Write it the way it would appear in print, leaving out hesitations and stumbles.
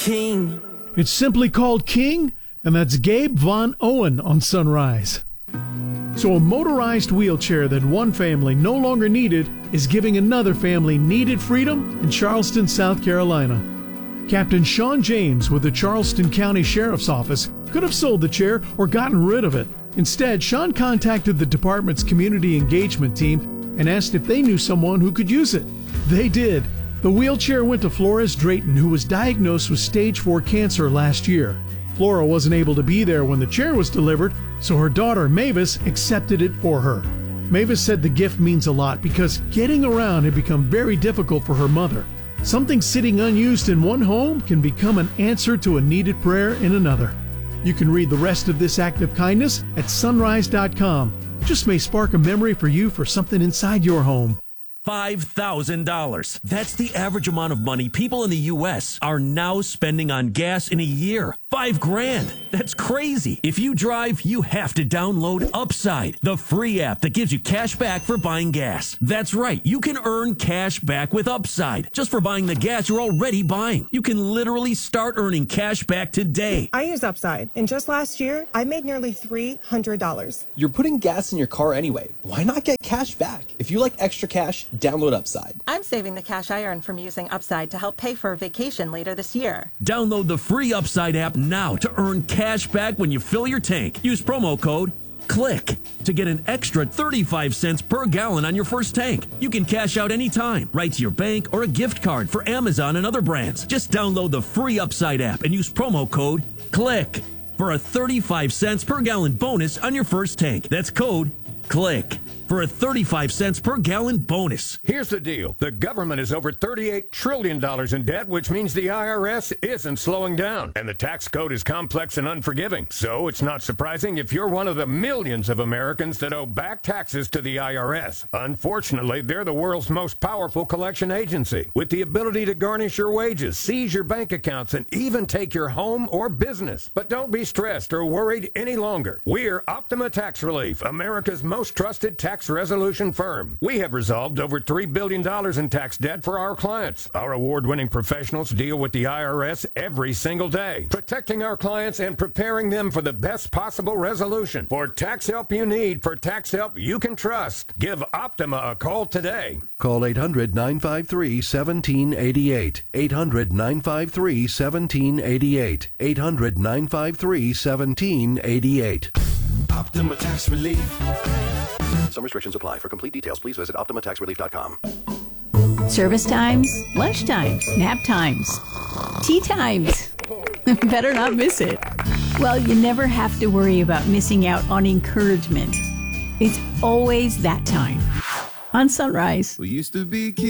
King. It's simply called King, and that's Gabe Von Owen on Sunrise. So a motorized wheelchair that one family no longer needed is giving another family needed freedom in Charleston, South Carolina. Captain Sean James with the Charleston County Sheriff's Office could have sold the chair or gotten rid of it. Instead, Sean contacted the department's community engagement team and asked if they knew someone who could use it. They did. The wheelchair went to Flores Drayton, who was diagnosed with stage 4 cancer last year. Flora wasn't able to be there when the chair was delivered, so her daughter Mavis accepted it for her. Mavis said the gift means a lot because getting around had become very difficult for her mother. Something sitting unused in one home can become an answer to a needed prayer in another. You can read the rest of this act of kindness at sunrise.com. Just may spark a memory for you for something inside your home. $5,000. That's the average amount of money people in the U.S. are now spending on gas in a year. $5,000. That's crazy. If you drive, you have to download Upside, the free app that gives you cash back for buying gas. That's right. You can earn cash back with Upside just for buying the gas you're already buying. You can literally start earning cash back today. I use Upside, and just last year, I made nearly $300. You're putting gas in your car anyway. Why not get cash back? If you like extra cash, download Upside. I'm saving the cash I earn from using Upside to help pay for a vacation later this year. Download the free Upside app now to earn cash back when you fill your tank. Use promo code CLICK to get an extra 35 cents per gallon on your first tank. You can cash out anytime, right to your bank or a gift card for Amazon and other brands. Just download the free Upside app and use promo code CLICK for a 35 cents per gallon bonus on your first tank. That's code CLICK for a 35 cents per gallon bonus. Here's the deal. The government is over $38 trillion in debt, which means the IRS isn't slowing down. And the tax code is complex and unforgiving. So it's not surprising if you're one of the millions of Americans that owe back taxes to the IRS. Unfortunately, they're the world's most powerful collection agency, with the ability to garnish your wages, seize your bank accounts, and even take your home or business. But don't be stressed or worried any longer. We're Optima Tax Relief, America's most trusted tax resolution firm. We have resolved over $3 billion in tax debt for our clients. Our award-winning professionals deal with the IRS every single day, protecting our clients and preparing them for the best possible resolution. For tax help you need, for tax help you can trust, give Optima a call today. Call 800-953-1788. 800-953-1788. 800-953-1788. Optima Tax Relief. Some restrictions apply. For complete details, please visit OptimaTaxRelief.com. Service times, lunch times, nap times, tea times. Better not miss it. Well, you never have to worry about missing out on encouragement. It's always that time on Sunrise. We used to be kids.